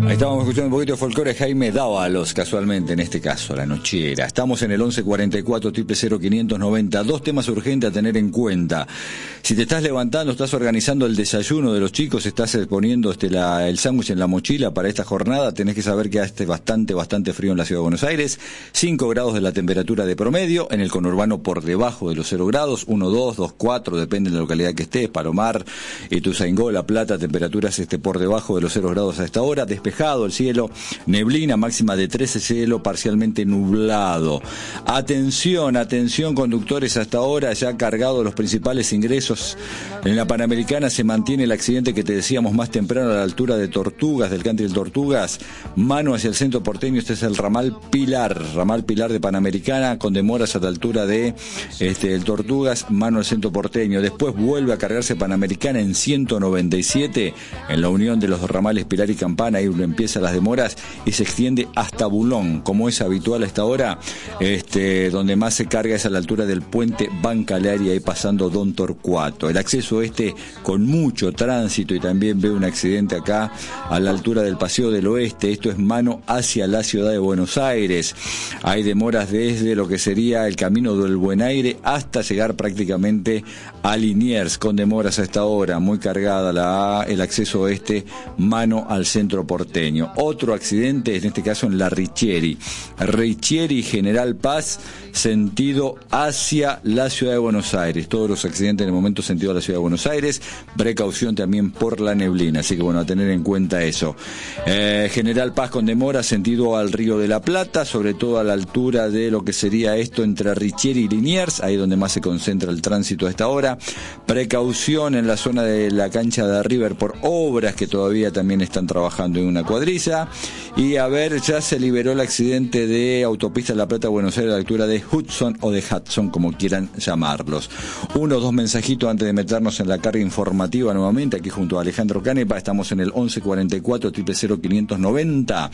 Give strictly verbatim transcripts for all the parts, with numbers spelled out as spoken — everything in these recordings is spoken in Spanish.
Ahí estábamos escuchando un poquito de folclore, Jaime Dávalos, casualmente en este caso, La Nochera. Estamos en el once cuarenta y cuatro, cero cero, quinientos noventa. Dos temas urgentes a tener en cuenta. Si te estás levantando, estás organizando el desayuno de los chicos, estás poniendo este, la, el sándwich en la mochila para esta jornada, tenés que saber que hace bastante, bastante frío en la ciudad de Buenos Aires. cinco grados de la temperatura de promedio, en el conurbano por debajo de los cero grados, uno, dos, dos, cuatro, depende de la localidad que estés, Palomar, Ituzaingó, La Plata, temperaturas este, por debajo de los cero grados a esta hora, despejado el cielo, neblina máxima de trece, cielo parcialmente nublado. Atención, atención conductores, hasta ahora ya cargados los principales ingresos. En la Panamericana se mantiene el accidente que te decíamos más temprano a la altura de Tortugas, del country del Tortugas, mano hacia el centro porteño. Este es el ramal Pilar, ramal Pilar de Panamericana, con demoras a la altura de este, el Tortugas, mano al centro porteño. Después vuelve a cargarse Panamericana en ciento noventa y siete, en la unión de los ramales Pilar y Campana, ahí empieza las demoras y se extiende hasta Bulón, como es habitual a esta hora. Este, donde más se carga es a la altura del puente Bancalaria, ahí pasando Don Torcuato. El acceso este con mucho tránsito, y también veo un accidente acá a la altura del Paseo del Oeste. Esto es mano hacia la ciudad de Buenos Aires. Hay demoras desde lo que sería el camino del Buen Aire hasta llegar prácticamente a Liniers, con demoras a esta hora, muy cargada la, el acceso este, mano al centro porteño. Otro accidente, en este caso en la Richieri, Richieri General Paz, sentido hacia la ciudad de Buenos Aires. Todos los accidentes en el momento sentido a la ciudad de Buenos Aires. Precaución también por la neblina, así que bueno, a tener en cuenta eso. Eh, General Paz con demora, sentido al Río de la Plata, sobre todo a la altura de lo que sería esto entre Richieri y Liniers, ahí donde más se concentra el tránsito a esta hora. Precaución en la zona de la cancha de River por obras que todavía también están trabajando en una cuadrilla. Y a ver, ya se liberó el accidente de autopista La Plata Buenos Aires a la altura de Hudson o de Hudson, como quieran llamarlos. Uno o dos mensajitos antes de meternos en la carga informativa nuevamente, aquí junto a Alejandro Canepa. Estamos en el once cuarenta y cuatro, cero cero, quinientos noventa.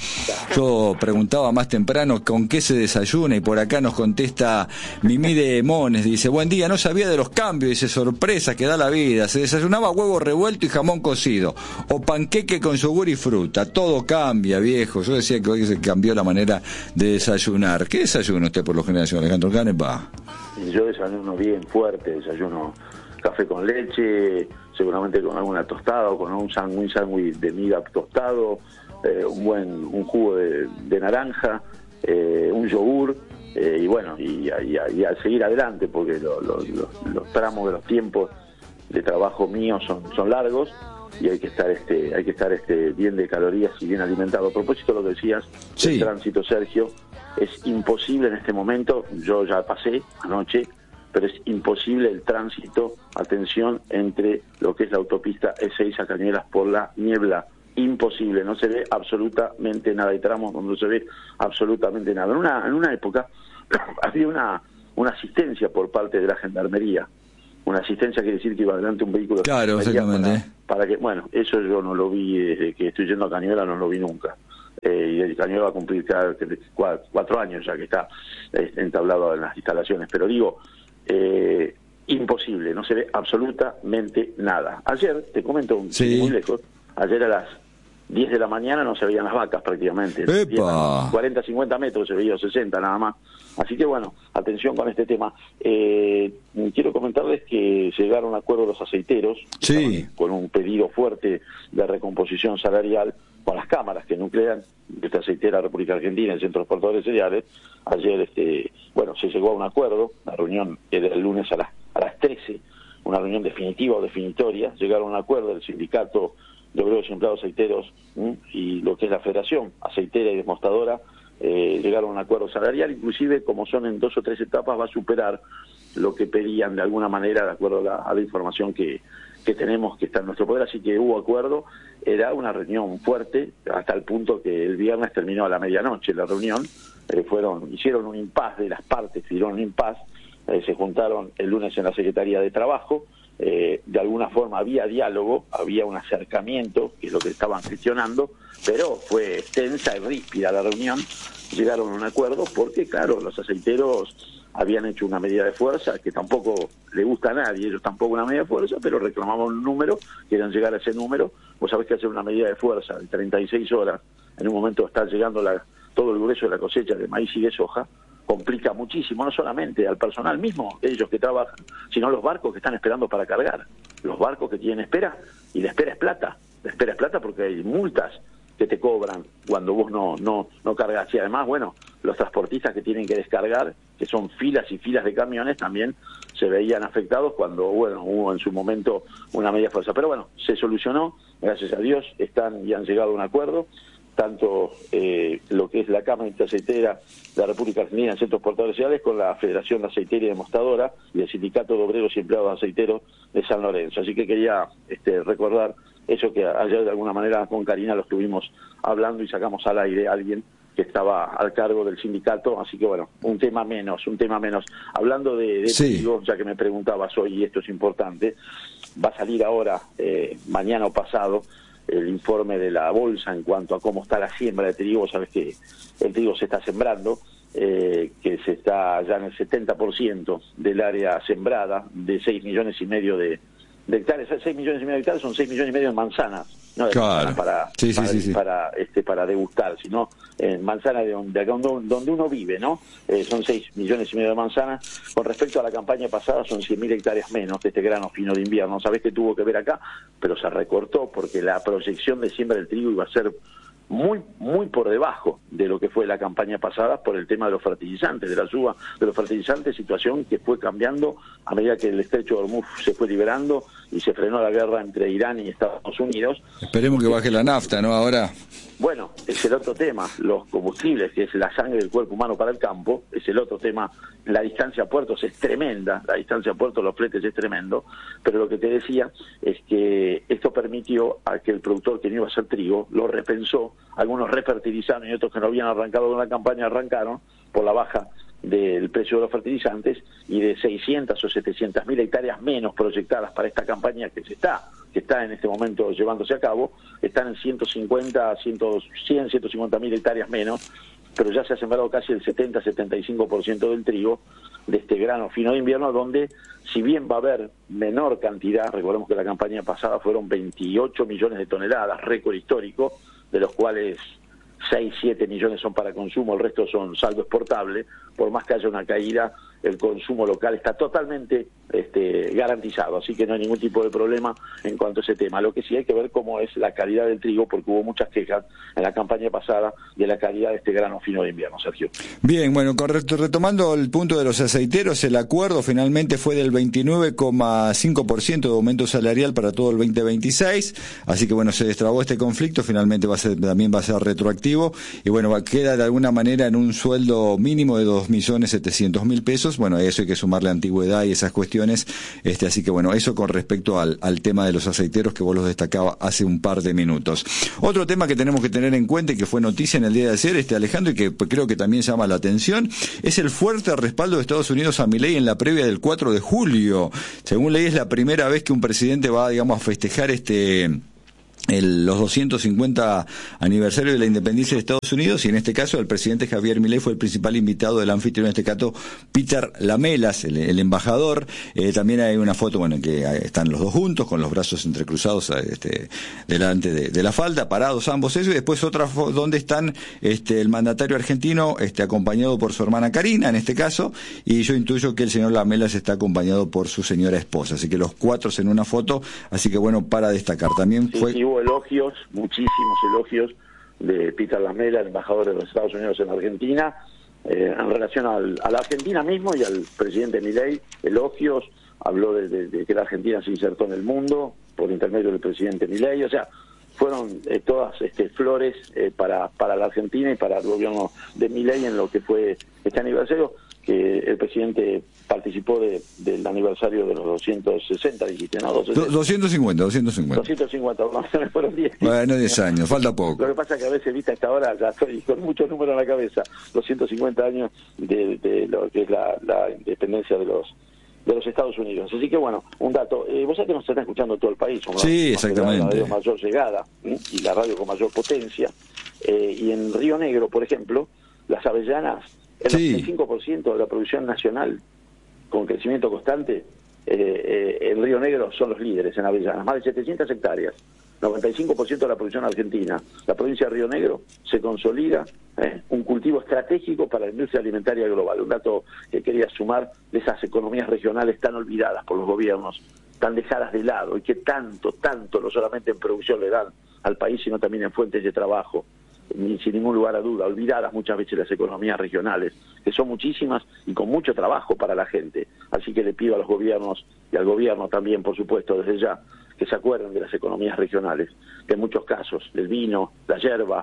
Yo preguntaba más temprano con qué se desayuna, y por acá nos contesta Mimi de Mones, dice: buen día, no sabía de los cambios, dice, sorpresa que da la vida. Se desayunaba huevo revuelto y jamón cocido, o panqueque con yogur y fruta. Todo cambia, viejo. Yo decía que hoy se cambió la manera de desayunar. ¿Qué desayuna usted por lo general, señor Alejandro Canepa? Yo desayuno bien fuerte, desayuno café con leche, seguramente con alguna tostada o con un sándwich, sándwich de miga tostado, eh, un buen un jugo de, de naranja, eh, un yogur, eh, y bueno, y, y, y a seguir adelante, porque lo, lo, lo, los tramos de los tiempos de trabajo míos son, son largos, y hay que estar este hay que estar este bien de calorías y bien alimentado. A propósito de lo que decías, sí, el tránsito, Sergio, es imposible en este momento. Yo ya pasé anoche, pero es imposible el tránsito, atención, entre lo que es la autopista E seis a Cañuelas por la niebla. Imposible, no se ve absolutamente nada. Hay tramos donde no se ve absolutamente nada. En una en una época había una una asistencia por parte de la Gendarmería. Una asistencia quiere decir que iba adelante un vehículo. Claro, exactamente. Para, para que, bueno, eso yo no lo vi desde que estoy yendo a Cañuelas, no lo vi nunca. Eh, y el Cañuelas va a cumplir cada cuatro, cuatro años ya que está eh, entablado en las instalaciones. Pero digo, eh, imposible, no se ve absolutamente nada. Ayer, te comento un sí. muy lejos, ayer a las diez de la mañana no se veían las vacas prácticamente. cuarenta, cincuenta metros se veía, sesenta nada más. Así que bueno, atención con este tema. Eh, quiero comentarles que llegaron a acuerdo los aceiteros, sí, con un pedido fuerte de recomposición salarial con las cámaras que nuclean de esta aceitera República Argentina, el Centro de Exportadores de Cereales. Ayer, este, bueno, se llegó a un acuerdo, la reunión era el lunes a las, a las trece, una reunión definitiva o definitoria. Llegaron a un acuerdo el sindicato de obreros y empleados aceiteros ¿m? y lo que es la Federación Aceitera y Desmostadora, eh, llegaron a un acuerdo salarial, inclusive como son en dos o tres etapas va a superar lo que pedían de alguna manera, de acuerdo a la, a la información que, que tenemos que está en nuestro poder. Así que hubo acuerdo. Era una reunión fuerte hasta el punto que el viernes terminó a la medianoche la reunión. Eh, fueron hicieron un impasse de las partes, hicieron un impasse, eh, se juntaron el lunes en la Secretaría de Trabajo. Eh, de alguna forma había diálogo, había un acercamiento, que es lo que estaban gestionando, pero fue tensa y ríspida la reunión. Llegaron a un acuerdo porque, claro, los aceiteros habían hecho una medida de fuerza que tampoco le gusta a nadie, ellos tampoco una medida de fuerza, pero reclamaban un número, querían llegar a ese número. Vos sabés que hacer una medida de fuerza de treinta y seis horas, en un momento está llegando la, todo el grueso de la cosecha de maíz y de soja, complica muchísimo, no solamente al personal mismo, ellos que trabajan, sino los barcos que están esperando para cargar, los barcos que tienen espera, y la espera es plata, la espera es plata porque hay multas que te cobran cuando vos no no no cargas. Y además, bueno, los transportistas que tienen que descargar, que son filas y filas de camiones, también se veían afectados cuando, bueno, hubo en su momento una medida fuerza. Pero bueno, se solucionó, gracias a Dios, están y han llegado a un acuerdo, tanto eh, lo que es la Cámara Interaceitera de la República Argentina en Centros Portadores Ciudades con la Federación de Aceitera y Demostradora y el Sindicato de Obreros y Empleados Aceiteros de San Lorenzo. Así que quería este, recordar eso que ayer de alguna manera con Karina lo estuvimos hablando y sacamos al aire a alguien que estaba al cargo del sindicato, así que bueno, un tema menos, un tema menos. Hablando de, de sí. trigo, ya que me preguntabas hoy, y esto es importante, va a salir ahora, eh, mañana o pasado, el informe de la bolsa en cuanto a cómo está la siembra de trigo. Sabes que el trigo se está sembrando, eh, que se está ya en el setenta por ciento del área sembrada, de seis millones y medio de, de hectáreas. seis millones y medio de hectáreas son seis millones y medio de manzanas, no de claro. manzanas para, sí, para, sí, sí, para, este, para degustar, sino eh, manzanas de, de acá donde, donde uno vive, ¿no? Eh, son seis millones y medio de manzanas. Con respecto a la campaña pasada, son cien mil hectáreas menos de este grano fino de invierno. Sabés que tuvo que ver acá, pero se recortó porque la proyección de siembra del trigo iba a ser muy muy por debajo de lo que fue la campaña pasada por el tema de los fertilizantes, de la suba de los fertilizantes, situación que fue cambiando a medida que el estrecho de Hormuz se fue liberando y se frenó la guerra entre Irán y Estados Unidos. Esperemos que baje la nafta, ¿no? Ahora. Bueno, es el otro tema, los combustibles, que es la sangre del cuerpo humano para el campo, es el otro tema. La distancia a puertos es tremenda, la distancia a puertos, los fletes es tremendo, pero lo que te decía es que esto permitió a que el productor que no iba a hacer trigo lo repensó, algunos refertilizaron y otros que no habían arrancado con la campaña arrancaron por la baja del precio de los fertilizantes, y de seiscientas o setecientas mil hectáreas menos proyectadas para esta campaña que se está que está en este momento llevándose a cabo, están en ciento cincuenta, cien, ciento cincuenta mil hectáreas menos, pero ya se ha sembrado casi el setenta a setenta y cinco por ciento del trigo de este grano fino de invierno, donde si bien va a haber menor cantidad, recordemos que la campaña pasada fueron veintiocho millones de toneladas, récord histórico, de los cuales seis, siete millones son para consumo, el resto son saldo exportable. Por más que haya una caída, el consumo local está totalmente este, garantizado, así que no hay ningún tipo de problema en cuanto a ese tema. Lo que sí hay que ver cómo es la calidad del trigo, porque hubo muchas quejas en la campaña pasada de la calidad de este grano fino de invierno, Sergio. Bien, bueno, correcto. Retomando el punto de los aceiteros, el acuerdo finalmente fue del veintinueve coma cinco por ciento de aumento salarial para todo el veinte veintiséis, así que bueno, se destrabó este conflicto, finalmente va a ser, también va a ser retroactivo, y bueno, va, queda de alguna manera en un sueldo mínimo de dos millones setecientos mil pesos. Bueno, a eso hay que sumarle antigüedad y esas cuestiones, este, así que bueno, eso con respecto al, al tema de los aceiteros que vos los destacaba hace un par de minutos. Otro tema que tenemos que tener en cuenta y que fue noticia en el día de ayer, este Alejandro, y que creo que también llama la atención, es el fuerte respaldo de Estados Unidos a Milei en la previa del cuatro de julio. Según ley, es la primera vez que un presidente va, digamos, a festejar este... El, los doscientos cincuenta aniversarios de la independencia de Estados Unidos, y en este caso el presidente Javier Milei fue el principal invitado del anfitrión, en este caso Peter Lamelas, el, el embajador. Eh, también hay una foto, bueno, en que están los dos juntos con los brazos entrecruzados este, delante de, de la falda, parados ambos ellos, y después otra foto donde están este, el mandatario argentino este, acompañado por su hermana Karina, en este caso, y yo intuyo que el señor Lamelas está acompañado por su señora esposa, así que los cuatro en una foto, así que bueno, para destacar también fue... Sí, hubo elogios, muchísimos elogios de Peter Lamelas, el embajador de los Estados Unidos en Argentina, eh, en relación al, a la Argentina mismo y al presidente Milei, elogios, habló de, de, de que la Argentina se insertó en el mundo por intermedio del presidente Milei, o sea, fueron eh, todas este, flores eh, para, para la Argentina y para el gobierno de Milei en lo que fue este aniversario, que el presidente participó de, del aniversario de los doscientos sesenta, dijiste, ¿no? doscientos cincuenta, doscientos cincuenta. doscientos cincuenta, no, se me fueron diez. Bueno, diez años, falta poco. Lo que pasa es que a veces, viste, a esta hora ya estoy con muchos números en la cabeza. doscientos cincuenta años de, de lo que es la, la independencia de los de los Estados Unidos. Así que bueno, un dato. Eh, vos sabés que nos está escuchando todo el país. Somos sí, la, exactamente. La radio mayor llegada, ¿eh? Y la radio con mayor potencia. Eh, y en Río Negro, por ejemplo, las avellanas El sí. noventa y cinco por ciento de la producción nacional, con crecimiento constante, eh, eh, en Río Negro son los líderes en avellanas, más de setecientas hectáreas. noventa y cinco por ciento de la producción argentina. La provincia de Río Negro se consolida eh, un cultivo estratégico para la industria alimentaria global. Un dato que quería sumar de esas economías regionales tan olvidadas por los gobiernos, tan dejadas de lado y que tanto, tanto, no solamente en producción le dan al país, sino también en fuentes de trabajo. Sin ningún lugar a duda, olvidadas muchas veces las economías regionales, que son muchísimas y con mucho trabajo para la gente. Así que le pido a los gobiernos y al gobierno también, por supuesto, desde ya, que se acuerden de las economías regionales, que en muchos casos, el vino, la yerba,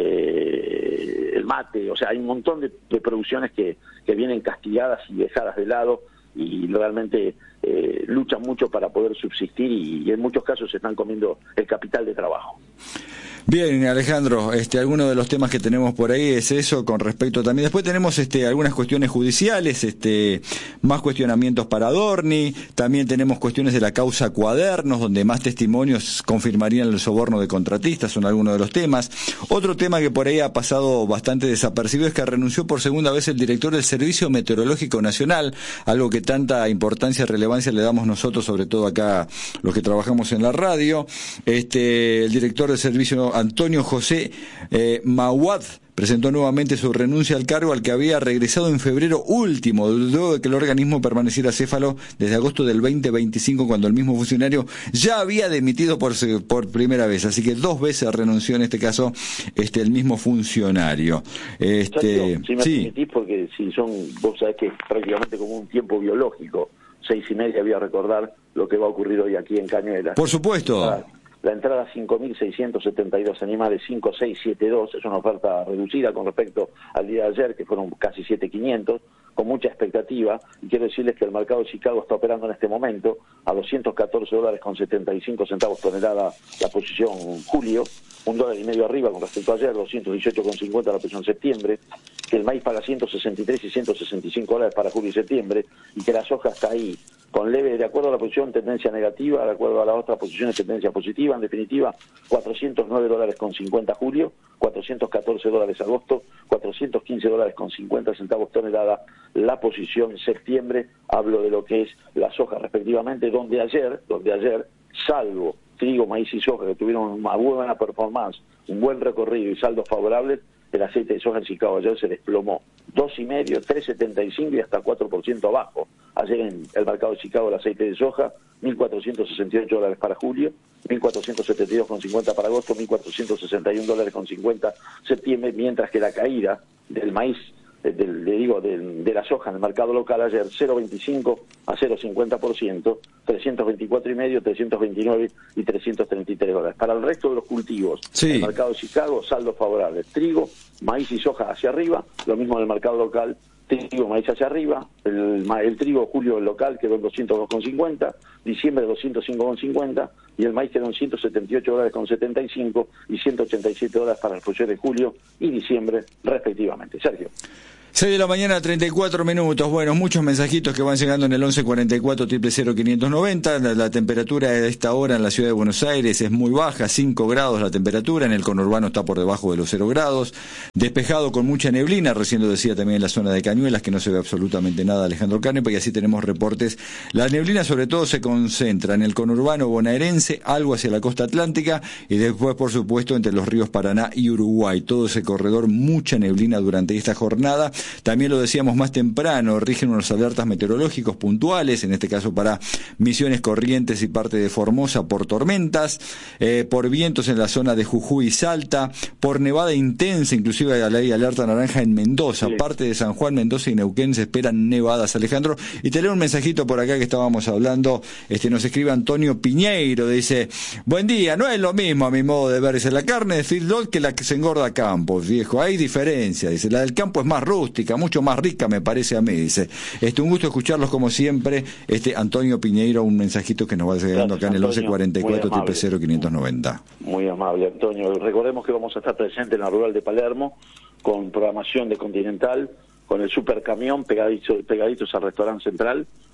eh, el mate, o sea, hay un montón de, de producciones que, que vienen castigadas y dejadas de lado y realmente eh, luchan mucho para poder subsistir y, y en muchos casos se están comiendo el capital de trabajo. Bien, Alejandro, este, algunos de los temas que tenemos por ahí es eso con respecto también. Después tenemos este, algunas cuestiones judiciales, este, más cuestionamientos para Dorni, también tenemos cuestiones de la causa Cuadernos, donde más testimonios confirmarían el soborno de contratistas, son algunos de los temas. Otro tema que por ahí ha pasado bastante desapercibido es que renunció por segunda vez el director del Servicio Meteorológico Nacional, algo que tanta importancia y relevancia le damos nosotros, sobre todo acá los que trabajamos en la radio. Este, el director del Servicio, Antonio José eh, Mawad, presentó nuevamente su renuncia al cargo al que había regresado en febrero último, luego de que el organismo permaneciera céfalo desde agosto del veinte veinticinco, cuando el mismo funcionario ya había dimitido por, por primera vez. Así que dos veces renunció en este caso este el mismo funcionario. Este, si me sí. permitís, porque si son, vos sabés que es prácticamente como un tiempo biológico, seis y media voy a recordar lo que va a ocurrir hoy aquí en Cañuelas. Por supuesto. Ah, la entrada cinco mil seiscientos setenta y dos animales, cinco seis siete dos, es una oferta reducida con respecto al día de ayer, que fueron casi siete mil quinientos, con mucha expectativa, y quiero decirles que el mercado de Chicago está operando en este momento a doscientos catorce dólares con setenta y cinco centavos tonelada la posición julio, un dólar y medio arriba con respecto a ayer, doscientos dieciocho con cincuenta la posición septiembre, que el maíz paga ciento sesenta y tres y ciento sesenta y cinco dólares para julio y septiembre, y que la soja está ahí con leve, de acuerdo a la posición, tendencia negativa, de acuerdo a la otra posición, tendencia positiva, en definitiva, cuatrocientos nueve dólares con cincuenta julio, cuatrocientos catorce dólares agosto, cuatrocientos quince dólares con cincuenta centavos tonelada la posición septiembre, hablo de lo que es la soja respectivamente, donde ayer, donde ayer, salvo trigo, maíz y soja, que tuvieron una buena performance, un buen recorrido y saldos favorables, el aceite de soja en Chicago ayer se desplomó dos y medio, tres setenta y cinco y hasta cuatro por ciento abajo. Ayer en el mercado de Chicago el aceite de soja mil cuatrocientos sesenta y ocho dólares para julio, mil cuatrocientos setenta y dos con cincuenta para agosto, mil cuatrocientos sesenta y uno dólares con cincuenta septiembre, mientras que la caída del maíz, de, de, de, digo, de, de la soja en el mercado local ayer cero veinticinco a cero cincuenta por ciento, trescientos veinticuatro y medio, trescientos veintinueve y trescientos treinta y tres dólares. Para el resto de los cultivos, sí. El mercado de Chicago, saldo favorable, trigo, maíz y soja hacia arriba, lo mismo en el mercado local, trigo, maíz hacia arriba, el, el trigo julio el local quedó en doscientos dos con cincuenta, diciembre doscientos cinco con cincuenta y el maíz quedó en ciento setenta y ocho dólares con setenta y cinco y ciento ochenta y siete dólares para el fusión de julio y diciembre respectivamente. Sergio. seis de la mañana, treinta y cuatro minutos. Bueno, muchos mensajitos que van llegando en el once cuarenta y cuatro, cero cero quinientos noventa. La, la temperatura a esta hora en la ciudad de Buenos Aires es muy baja, cinco grados la temperatura. En el conurbano está por debajo de los cero grados. Despejado con mucha neblina, recién lo decía también en la zona de Cañuelas, que no se ve absolutamente nada, Alejandro Canepa, y así tenemos reportes. La neblina sobre todo se concentra en el conurbano bonaerense, algo hacia la costa atlántica, y después, por supuesto, entre los ríos Paraná y Uruguay. Todo ese corredor, mucha neblina durante esta jornada. También lo decíamos más temprano, rigen unos alertas meteorológicos puntuales, en este caso para Misiones, Corrientes y parte de Formosa por tormentas, eh, por vientos en la zona de Jujuy y Salta, por nevada intensa, inclusive hay alerta naranja en Mendoza, sí. Parte de San Juan, Mendoza y Neuquén se esperan nevadas, Alejandro. Y te leo un mensajito por acá que estábamos hablando, este nos escribe Antonio Piñeiro, dice, buen día, no es lo mismo a mi modo de ver, dice, la carne de feedlot que la que se engorda a Campos, viejo, hay diferencia, dice, la del campo es más rústica, mucho más rica me parece a mí, dice. Este, un gusto escucharlos como siempre. Este Antonio Piñeiro, un mensajito que nos va llegando acá en el once cuarenta y cuatro, cero cero quinientos noventa. Muy amable, Antonio. Recordemos que vamos a estar presentes en la rural de Palermo con programación de Continental, con el supercamión pegaditos, pegaditos al restaurante central,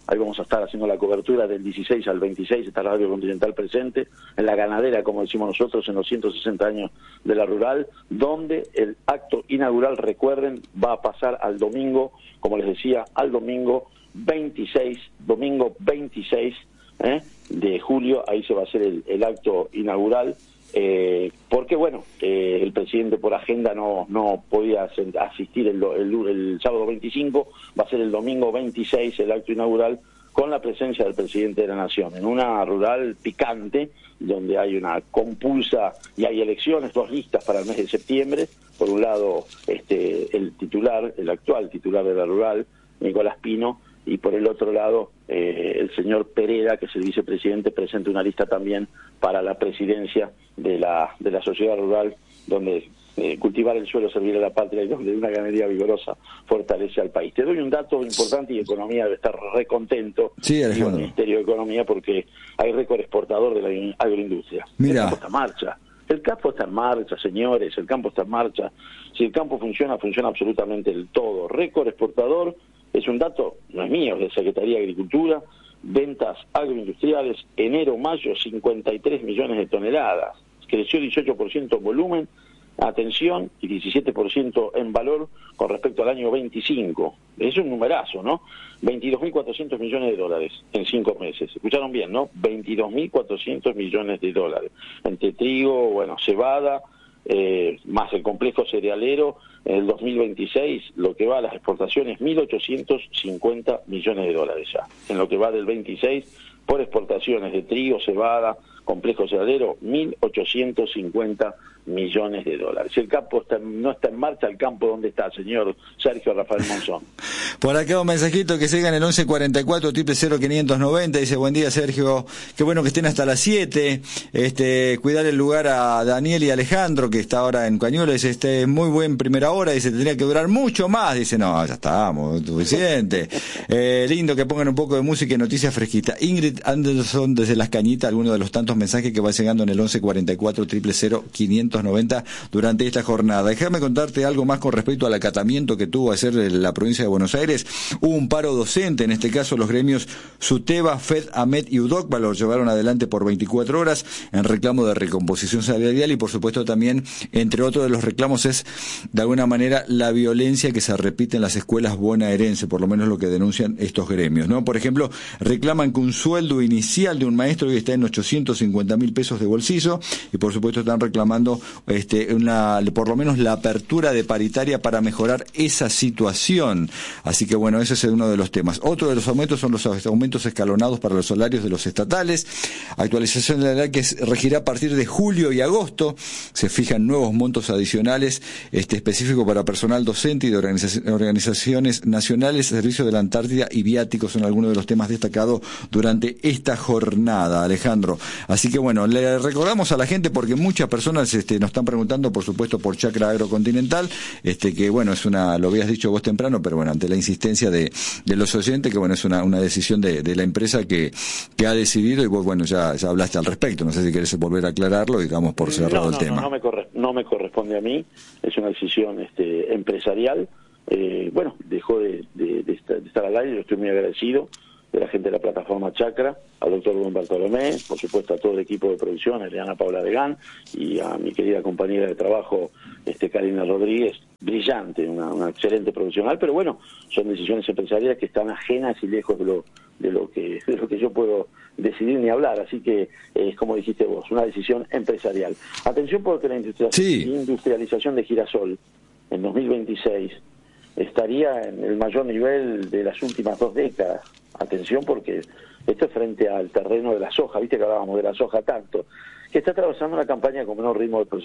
ahí vamos a estar haciendo la cobertura del dieciséis al veintiséis, está la Radio Continental presente, en la ganadera, como decimos nosotros, en los ciento sesenta años de la rural, donde el acto inaugural, recuerden, va a pasar al domingo, como les decía, al domingo veintiséis, domingo veintiséis ¿eh? de julio, ahí se va a hacer el, el acto inaugural, eh, porque bueno, eh, el presidente por agenda no no podía asistir el, el, el sábado veinticinco, va a ser el domingo veintiséis el acto inaugural, con la presencia del presidente de la Nación, en una rural picante, donde hay una compulsa y hay elecciones, dos listas para el mes de septiembre. Por un lado, este el titular, el actual titular de la rural, Nicolás Pino, y por el otro lado, eh, el señor Pereda, que es el vicepresidente, presenta una lista también para la presidencia de la de la sociedad rural, donde eh, cultivar el suelo, servir a la patria, y donde una ganadería vigorosa fortalece al país. Te doy un dato importante, y Economía debe estar recontento, sí, el Ministerio de Economía, porque hay récord exportador de la agroindustria. Mira. El campo está en marcha. El campo está en marcha, señores, el campo está en marcha. Si el campo funciona, funciona absolutamente el todo. Récord exportador, es un dato, no es mío, es de Secretaría de Agricultura, ventas agroindustriales, enero-mayo, cincuenta y tres millones de toneladas, creció dieciocho por ciento en volumen, atención, y diecisiete por ciento en valor con respecto al año veinticinco. Es un numerazo, ¿no? veintidós mil cuatrocientos millones de dólares en cinco meses. Escucharon bien, ¿no? veintidós mil cuatrocientos millones de dólares. Entre trigo, bueno, cebada, eh, más el complejo cerealero, en el dos mil veintiséis lo que va a las exportaciones, mil ochocientos cincuenta millones de dólares ya. En lo que va del veintiséis, por exportaciones de trigo, cebada, complejo cerealero, mil ochocientos cincuenta millones de dólares. Si el campo está, no está en marcha, ¿el campo dónde está, señor Sergio Rafael Monzón? Por acá un mensajito que siga en el once cuarenta y cuatro, triple cero quinientos noventa, dice: buen día, Sergio, qué bueno que estén hasta las siete, este, cuidar el lugar a Daniel y Alejandro, que está ahora en Cañuelas, dice, este, muy buen primera hora, dice, tendría que durar mucho más, dice, no, ya estamos, suficiente. eh, lindo que pongan un poco de música y noticias fresquitas. Ingrid Anderson desde Las Cañitas, alguno de los tantos mensajes que va llegando en el once cuarenta y cuatro, triple cero quinientos noventa durante esta jornada. Déjame contarte algo más con respecto al acatamiento que tuvo ayer la provincia de Buenos Aires. Hubo un paro docente, en este caso los gremios SUTEBA, FED, AMET y UDOCBA lo llevaron adelante por veinticuatro horas en reclamo de recomposición salarial, y por supuesto también, entre otros de los reclamos, es de alguna manera la violencia que se repite en las escuelas bonaerenses, por lo menos lo que denuncian estos gremios, ¿no? Por ejemplo, reclaman que un sueldo inicial de un maestro hoy está en ochocientos cincuenta mil pesos de bolsillo, y por supuesto están reclamando este, una, por lo menos la apertura de paritaria para mejorar esa situación. Así que bueno, ese es uno de los temas. Otro de los aumentos son los aumentos escalonados para los salarios de los estatales, actualización de la edad que regirá a partir de julio y agosto. Se fijan nuevos montos adicionales este, específicos para personal docente y de organizac- organizaciones nacionales, servicios de la Antártida y viáticos son algunos de los temas destacados durante esta jornada, Alejandro. Así que bueno, le recordamos a la gente, porque muchas personas este, nos están preguntando, por supuesto, por Chacra Agrocontinental, este, que bueno, es una, lo habías dicho vos temprano, pero bueno, ante la insistencia de, de los oyentes, que bueno, es una, una decisión de, de la empresa que, que ha decidido, y vos bueno, ya, ya hablaste al respecto, no sé si querés volver a aclararlo y damos por cerrado no, no, el tema. No, no me, corre, no me corresponde a mí, es una decisión este, empresarial, eh, bueno, dejó de, de, de, estar, de estar al aire, yo estoy muy agradecido de la gente de la plataforma Chacra, al doctor Rubén Bartolomé, por supuesto a todo el equipo de producción, a Eliana Paula Degán, y a mi querida compañera de trabajo, este Karina Rodríguez, brillante, una, una excelente profesional, pero bueno, son decisiones empresariales que están ajenas y lejos de lo de lo que de lo que yo puedo decidir ni hablar, así que es eh, como dijiste vos, una decisión empresarial. Atención, porque la industria, sí. industrialización de girasol en dos mil veintiséis estaría en el mayor nivel de las últimas dos décadas. Atención, porque esto es frente al terreno de la soja, viste que hablábamos de la soja tanto, que está atravesando una campaña con menor ritmo de proceso.